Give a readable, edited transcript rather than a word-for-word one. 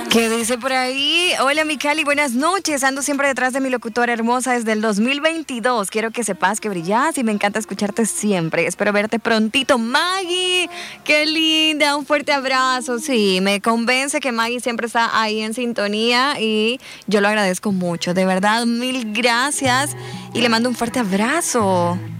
¿Qué dice por ahí? Hola, mi Cali, buenas noches. Ando siempre detrás de mi locutora hermosa desde el 2022. Quiero que sepas que brillas y me encanta escucharte siempre. Espero verte prontito. Maggie, qué linda, un fuerte abrazo. Sí, me convence que Maggie siempre está ahí en sintonía y yo lo agradezco mucho. De verdad, mil gracias y le mando un fuerte abrazo.